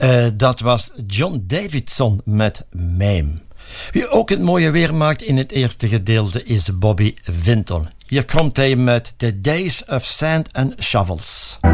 Dat was John Davidson met Mame. Wie ook het mooie weer maakt in het eerste gedeelte is Bobby Vinton. Hier komt hij met The Days of Sand and Shovels.